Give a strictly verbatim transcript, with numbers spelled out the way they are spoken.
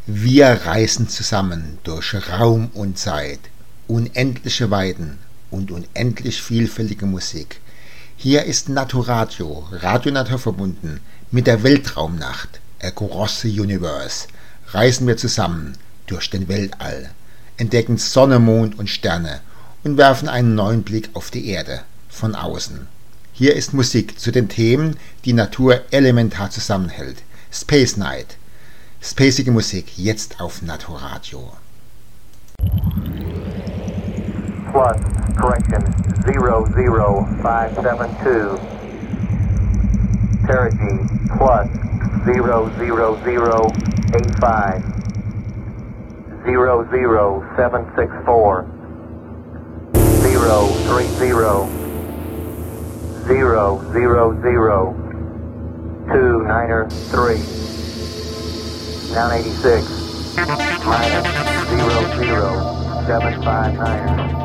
Wir reisen zusammen durch Raum und Zeit, unendliche Weiden und unendlich vielfältige Musik. Hier ist Naturadio, Radio Natur verbunden mit der Weltraumnacht, Across the Universe. Reisen wir zusammen durch den Weltall, entdecken Sonne, Mond und Sterne und werfen einen neuen Blick auf die Erde von außen. Hier ist Musik zu den Themen, die Natur elementar zusammenhält. Space Night. Spacige Musik jetzt auf Naturadio. Plus, correction, zero zero five seven two. Perigee, plus, zero zero zero eight five. Zero zero seven six four. Zero three zero. Zero zero zero. Two niner three. Down eighty-six. Minus zero zero seven five niner.